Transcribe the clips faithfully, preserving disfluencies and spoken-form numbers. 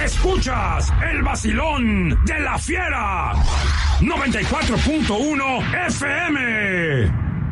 Escuchas el vacilón de La Fiera. noventa y cuatro punto uno F M.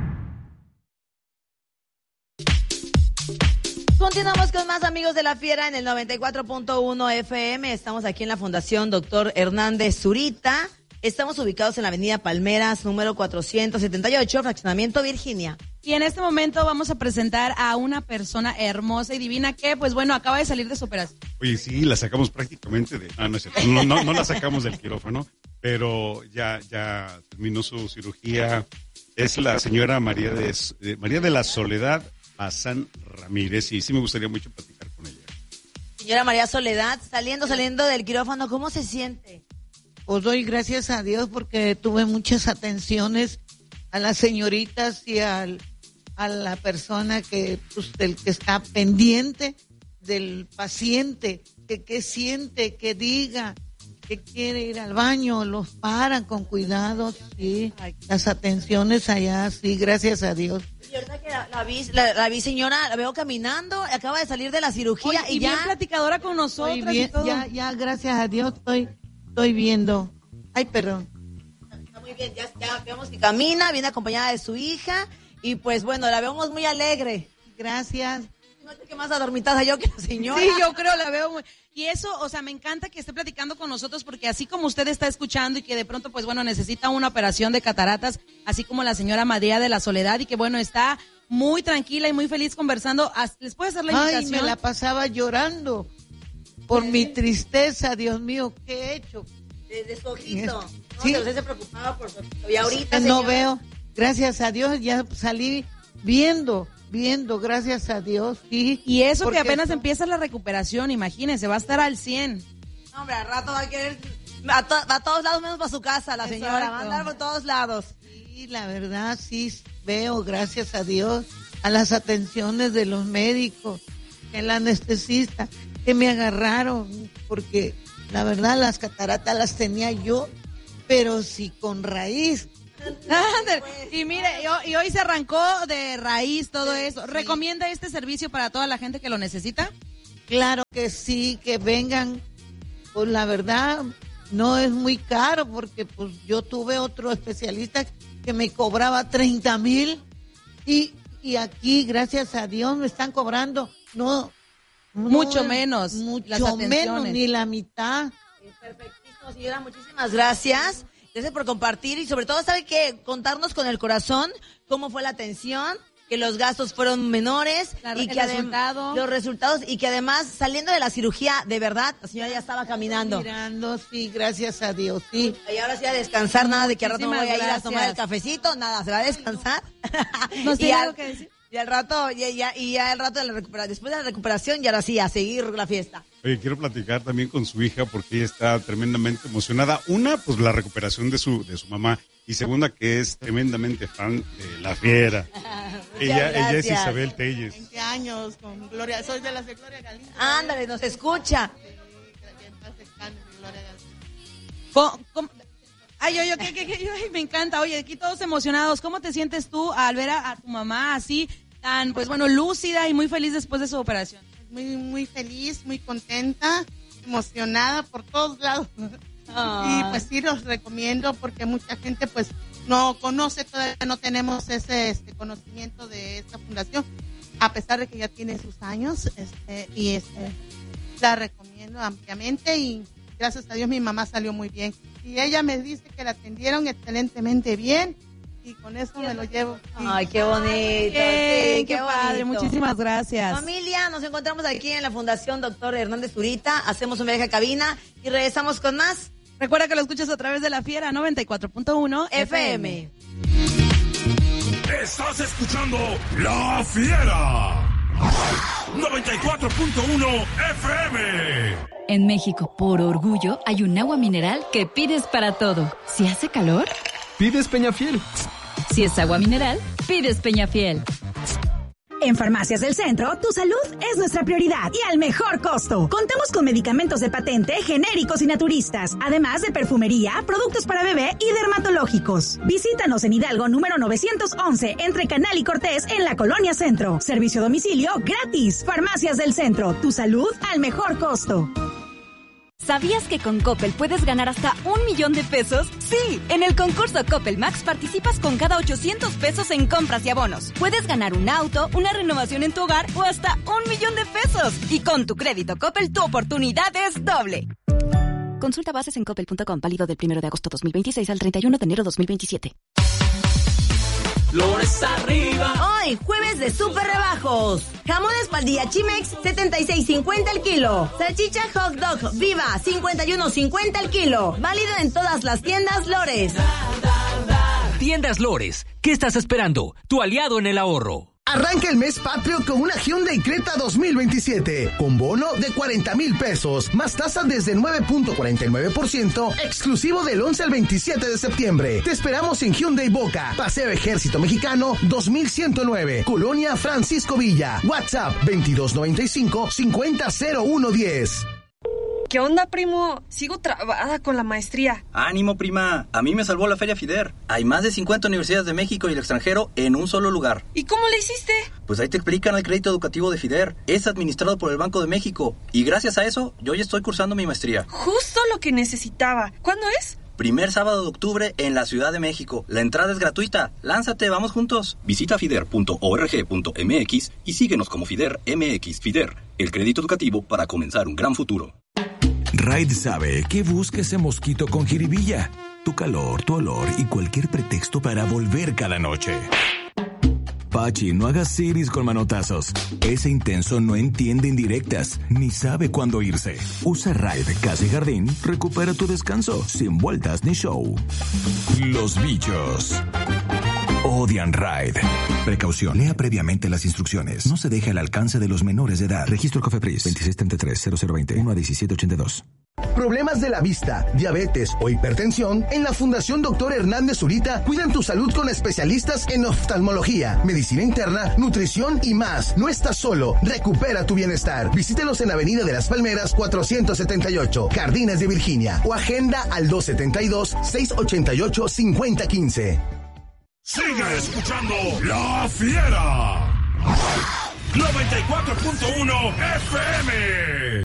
Continuamos con más amigos de La Fiera en el noventa y cuatro punto uno F M. Estamos aquí en la Fundación Doctor Hernández Zurita. Estamos ubicados en la avenida Palmeras, número cuatrocientos setenta y ocho, fraccionamiento Virginia. Y en este momento vamos a presentar a una persona hermosa y divina que, pues bueno, acaba de salir de su operación. Oye, sí, la sacamos prácticamente de... Ah, no es cierto, no, no, no la sacamos del quirófano, pero ya, ya terminó su cirugía. Es la señora María de, eh, María de la Soledad Bazán Ramírez, y sí me gustaría mucho platicar con ella. Señora María Soledad, saliendo, saliendo del quirófano, ¿cómo se siente? Pues doy gracias a Dios porque tuve muchas atenciones a las señoritas y al, a la persona que, pues, del que está pendiente del paciente, que qué siente, que diga, que quiere ir al baño, los paran con cuidado, sí, las atenciones allá, sí, gracias a Dios. Y ahorita que la, la, vi, la, la vi, señora, la veo caminando, acaba de salir de la cirugía. Oye, y, y bien ya platicadora con nosotros. Bien, y todo. Ya, ya, gracias a Dios estoy, estoy viendo. Ay, perdón. Está muy bien, ya, ya vemos que camina, viene acompañada de su hija, y pues bueno, la vemos muy alegre. Gracias. No sé qué más adormitada yo que la señora. Sí, yo creo, la veo muy... Y eso, o sea, me encanta que esté platicando con nosotros porque así como usted está escuchando y que de pronto, pues bueno, necesita una operación de cataratas, así como la señora María de la Soledad y que bueno, está muy tranquila y muy feliz conversando. ¿Les puede hacer la invitación? Ay, me la pasaba llorando por mi tristeza, Dios mío, ¿qué he hecho? Desde su ojito. No, sí. que usted se preocupaba por su ojito. Y ahorita, no señora, veo, gracias a Dios, ya salí viendo. Viendo, gracias a Dios, sí. Y eso que porque apenas eso... empieza la recuperación, imagínense, va a estar al cien. No, hombre, al rato va a querer, a, to, a todos lados menos para su casa, la señora, Exacto. va a andar por todos lados. Sí, la verdad, sí, veo, gracias a Dios, a las atenciones de los médicos, el anestesista, que me agarraron, porque la verdad las cataratas las tenía yo, pero sí con raíz. Y mire, y, y hoy se arrancó de raíz todo eso. ¿Recomienda este servicio para toda la gente que lo necesita? Claro que sí, que vengan. Pues la verdad no es muy caro porque pues yo tuve otro especialista que me cobraba treinta mil y, y aquí gracias a Dios me están cobrando no, no mucho menos, mucho menos, ni la mitad. Perfectísimo, señora, muchísimas gracias. Gracias por compartir y sobre todo, ¿sabe qué? Contarnos con el corazón cómo fue la atención, que los gastos fueron menores la, y que además los resultados y que además saliendo de la cirugía, de verdad, la señora ya estaba caminando. Mirando, sí, gracias a Dios, sí. Y ahora sí a descansar, nada de que al rato me voy a ir gracias. a tomar el cafecito, nada, se va a descansar. ¿Nos tiene algo que decir? Y al rato, y ya, y ya el rato de la recuperación, después de la recuperación, y ahora sí, a seguir la fiesta. Oye, quiero platicar también con su hija porque ella está tremendamente emocionada. Una, pues la recuperación de su de su mamá. Y segunda, que es tremendamente fan de La Fiera. ella, ella es Isabel Telles. veinte años con Gloria, soy de las de Gloria Galindo. Ándale, nos escucha. ¿Cómo, cómo? Ay, oye, ¿qué, qué, qué? Ay, me encanta. Oye, aquí todos emocionados. ¿Cómo te sientes tú al ver a, a tu mamá así, tan, pues bueno, lúcida y muy feliz después de su operación? Muy, muy feliz, muy contenta, emocionada por todos lados. Ah. Y pues sí los recomiendo porque mucha gente pues no conoce, todavía no tenemos ese este, conocimiento de esta fundación, a pesar de que ya tiene sus años, este, y este, la recomiendo ampliamente y gracias a Dios mi mamá salió muy bien. Y ella me dice que la atendieron excelentemente bien y con eso me lo llevo. Sí. Ay, qué bonito. Qué, sí, qué padre, bonito. muchísimas gracias. Familia, nos encontramos aquí en la Fundación Doctor Hernández Zurita, hacemos un viaje a cabina y regresamos con más. Recuerda que lo escuchas a través de La Fiera noventa y cuatro punto uno F M. Estás escuchando La Fiera noventa y cuatro punto uno F M. En México, por orgullo, hay un agua mineral que pides para todo. Si hace calor, pides Peñafiel. Si es agua mineral, pides Peñafiel. En Farmacias del Centro, tu salud es nuestra prioridad y al mejor costo. Contamos con medicamentos de patente, genéricos y naturistas, además de perfumería, productos para bebé y dermatológicos. Visítanos en Hidalgo número novecientos once, entre Canal y Cortés, en la Colonia Centro. Servicio a domicilio gratis. Farmacias del Centro, tu salud al mejor costo. ¿Sabías que con Coppel puedes ganar hasta un millón de pesos? Sí, en el concurso Coppel Max participas con cada ochocientos pesos en compras y abonos. Puedes ganar un auto, una renovación en tu hogar o hasta un millón de pesos. Y con tu crédito Coppel, tu oportunidad es doble. Consulta bases en coppel punto com, válido del primero de agosto dos mil veintiséis al treinta y uno de enero dos mil veintisiete. Flores arriba. Hoy, jueves de super rebajos. Jamón espaldilla Chimex, setenta y seis cincuenta el kilo. Salchicha hot dog Viva, cincuenta y uno cincuenta el kilo. Válido en todas las tiendas Lores. Tiendas Lores, ¿qué estás esperando? Tu aliado en el ahorro. Arranca el mes patrio con una Hyundai Creta dos mil veintisiete, con bono de cuarenta mil pesos, más tasa desde nueve punto cuarenta y nueve por ciento, exclusivo del once al veintisiete de septiembre. Te esperamos en Hyundai Boca, Paseo Ejército Mexicano dos mil ciento nueve, Colonia Francisco Villa. WhatsApp veintidós noventa y cinco, cincuenta cero uno diez. ¿Qué onda, primo? Sigo trabada con la maestría. Ánimo, prima. A mí me salvó la Feria FIDER. Hay más de cincuenta universidades de México y el extranjero en un solo lugar. ¿Y cómo le hiciste? Pues ahí te explican el crédito educativo de FIDER. Es administrado por el Banco de México. Y gracias a eso, yo ya estoy cursando mi maestría. Justo lo que necesitaba. ¿Cuándo es? Primer sábado de octubre en la Ciudad de México. La entrada es gratuita. Lánzate, vamos juntos. Visita fider punto org punto m x y síguenos como FIDER M X. FIDER, el crédito educativo para comenzar un gran futuro. Raid sabe que busca ese mosquito con jiribilla. Tu calor, tu olor y cualquier pretexto para volver cada noche. Pachi, no hagas siris con manotazos. Ese intenso no entiende indirectas, ni sabe cuándo irse. Usa Raid Casa y Jardín, recupera tu descanso, sin vueltas ni show. Los bichos odian Raid. Precaución, lea previamente las instrucciones. No se deje al alcance de los menores de edad. Registro COFEPRIS veintiséis treinta y tres cero cero veinte uno a diecisiete ochenta y dos. Problemas de la vista, diabetes o hipertensión, en la Fundación Doctor Hernández Zurita cuidan tu salud con especialistas en oftalmología, medicina interna, nutrición y más. No estás solo, recupera tu bienestar. Visítelos en Avenida de las Palmeras cuatrocientos setenta y ocho, Jardines de Virginia, o agenda al dos setenta y dos, seiscientos ochenta y ocho, cincuenta quince. Sigue escuchando La Fiera. noventa y cuatro punto uno F M.